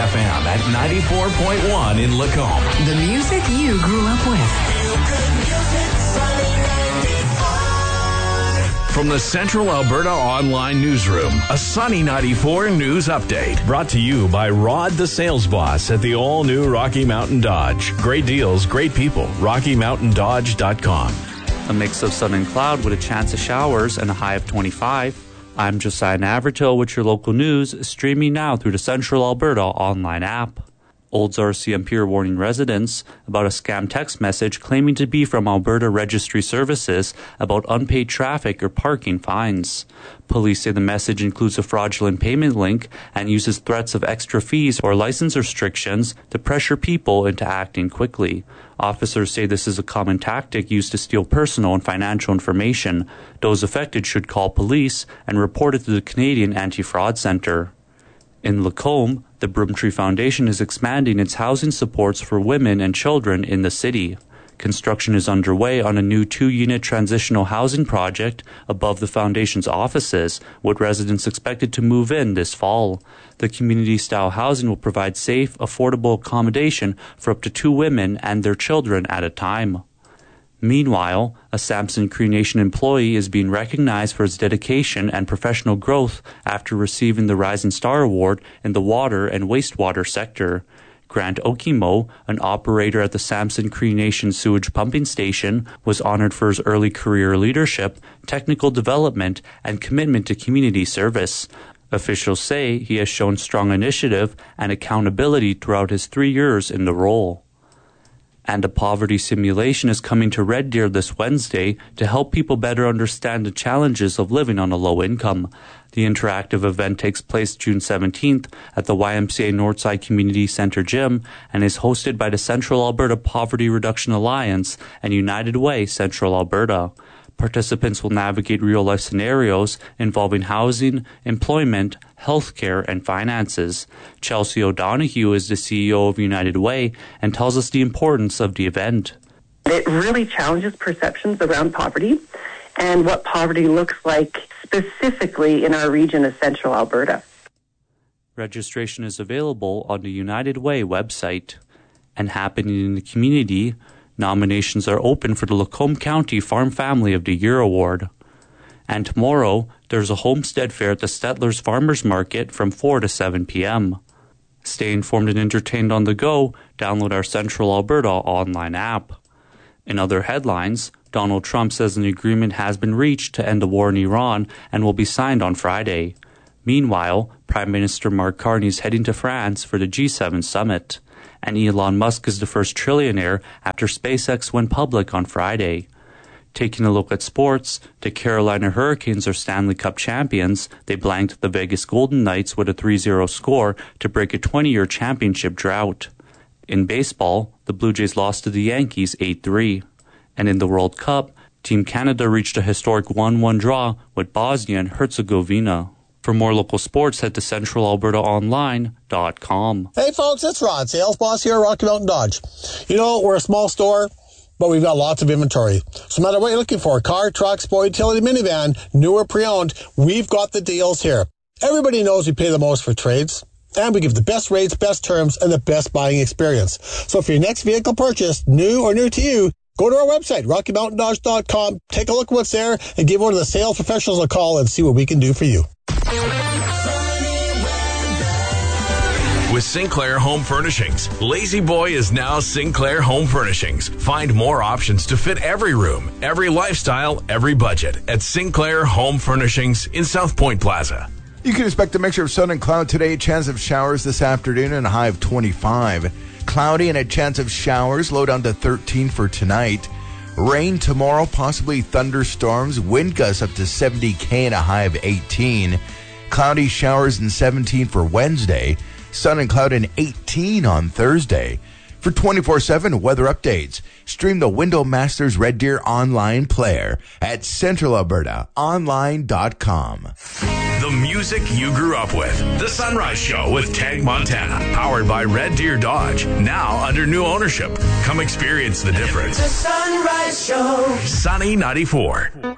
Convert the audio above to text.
FM at 94.1 in Lacombe. The music you grew up with. From the Central Alberta Online Newsroom, a Sunny 94 news update. Brought to you by Rod the Sales Boss at the all-new Rocky Mountain Dodge. Great deals, great people. RockyMountainDodge.com. A mix of sun and cloud with a chance of showers and a high of 25. I'm Josiah Navratil with your local news, streaming now through the Central Alberta Online app. Olds RCMP warning residents about a scam text message claiming to be from Alberta Registry Services about unpaid traffic or parking fines. Police say the message includes a fraudulent payment link and uses threats of extra fees or license restrictions to pressure people into acting quickly. Officers say this is a common tactic used to steal personal and financial information. Those affected should call police and report it to the Canadian Anti-Fraud Centre. In Lacombe, the Broomtree Foundation is expanding its housing supports for women and children in the city. Construction is underway on a new 2-unit transitional housing project above the foundation's offices, with residents expected to move in this fall. The community-style housing will provide safe, affordable accommodation for up to 2 women and their children at a time. Meanwhile, a Samson Cree Nation employee is being recognized for his dedication and professional growth after receiving the Rising Star Award in the water and wastewater sector. Grant Okimo, an operator at the Samson Cree Nation sewage pumping station, was honored for his early career leadership, technical development, and commitment to community service. Officials say he has shown strong initiative and accountability throughout his 3 years in the role. And a poverty simulation is coming to Red Deer this Wednesday to help people better understand the challenges of living on a low income. The interactive event takes place June 17th at the YMCA Northside Community Centre Gym and is hosted by the Central Alberta Poverty Reduction Alliance and United Way Central Alberta. Participants will navigate real-life scenarios involving housing, employment, healthcare, and finances. Chelsea O'Donoghue is the CEO of United Way and tells us the importance of the event. It really challenges perceptions around poverty and what poverty looks like specifically in our region of Central Alberta. Registration is available on the United Way website. And happening in the community, nominations are open for the Lacombe County Farm Family of the Year Award. And tomorrow, there's a homestead fair at the Stetlers Farmers Market from 4 to 7 p.m. Stay informed and entertained on the go. Download our Central Alberta online app. In other headlines, Donald Trump says an agreement has been reached to end the war in Iran and will be signed on Friday. Meanwhile, Prime Minister Mark Carney is heading to France for the G7 summit. And Elon Musk is the first trillionaire after SpaceX went public on Friday. Taking a look at sports, the Carolina Hurricanes are Stanley Cup champions. They blanked the Vegas Golden Knights with a 3-0 score to break a 20-year championship drought. In baseball, the Blue Jays lost to the Yankees 8-3. And in the World Cup, Team Canada reached a historic 1-1 draw with Bosnia and Herzegovina. For more local sports, head to CentralAlbertaOnline.com. Hey folks, it's Rod, sales boss here at Rocky Mountain Dodge. You know, we're a small store, but we've got lots of inventory. So no matter what you're looking for, car, truck, sport, utility, minivan, new or pre-owned, we've got the deals here. Everybody knows we pay the most for trades, and we give the best rates, best terms, and the best buying experience. So for your next vehicle purchase, new or new to you, go to our website, RockyMountainDodge.com, take a look at what's there, and give one of the sales professionals a call and see what we can do for you. With Sinclair Home Furnishings, Lazy Boy is now Sinclair Home Furnishings. Find more options to fit every room, every lifestyle, every budget at Sinclair Home Furnishings in South Point Plaza. You can expect a mixture of sun and cloud today, chance of showers this afternoon and a high of 25. Cloudy and a chance of showers, low down to 13 for tonight. Rain tomorrow, possibly thunderstorms, wind gusts up to 70 km and a high of 18. Cloudy showers and 17 for Wednesday. Sun and cloud and 18 on Thursday. For 24/7 weather updates, stream the Window Masters Red Deer online player at CentralAlbertaOnline.com. The music you grew up with. The Sunrise Show with Tag Montana. Powered by Red Deer Dodge. Now under new ownership. Come experience the difference. The Sunrise Show. Sunny 94.